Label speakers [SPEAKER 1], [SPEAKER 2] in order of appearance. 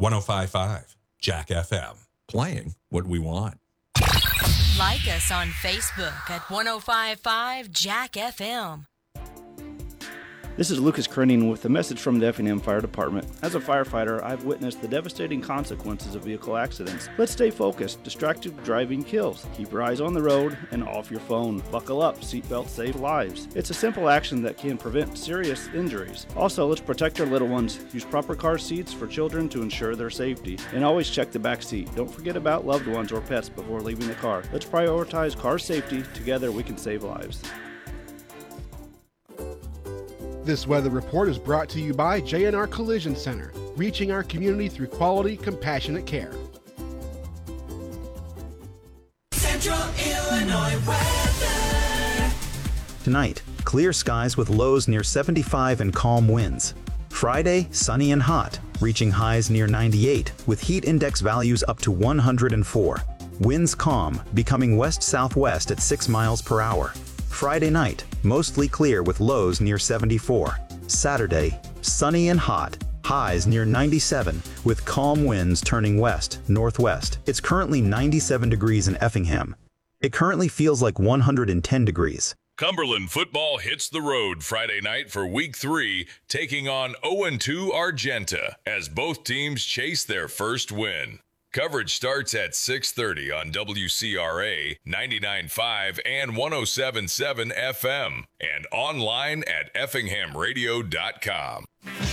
[SPEAKER 1] 105.5 Jack FM.
[SPEAKER 2] Playing what we want.
[SPEAKER 3] Like us on Facebook at 105.5 Jack FM.
[SPEAKER 4] This is Lucas Krenning with a message from the Effingham Fire Department. As a firefighter, I've witnessed the devastating consequences of vehicle accidents. Let's stay focused. Distracted driving kills. Keep your eyes on the road and off your phone. Buckle up. Seatbelts save lives. It's a simple action that can prevent serious injuries. Also, let's protect our little ones. Use proper car seats for children to ensure their safety. And always check the back seat. Don't forget about loved ones or pets before leaving the car. Let's prioritize car safety. Together we can save lives.
[SPEAKER 5] This weather report is brought to you by J&R Collision Center, reaching our community through quality, compassionate care.
[SPEAKER 6] Central Illinois weather.
[SPEAKER 7] Tonight, clear skies with lows near 75 and calm winds. Friday, sunny and hot, reaching highs near 98 with heat index values up to 104. Winds calm, becoming west-southwest at 6 miles per hour. Friday night, mostly clear with lows near 74. Saturday, sunny and hot, highs near 97 with calm winds turning west-northwest. It's currently 97 degrees in Effingham. It currently feels like 110 degrees.
[SPEAKER 8] Cumberland football hits the road Friday night for Week 3, taking on 0-2 Argenta as both teams chase their first win. Coverage starts at 6:30 on WCRA 99.5 and 107.7 FM and online at effinghamradio.com.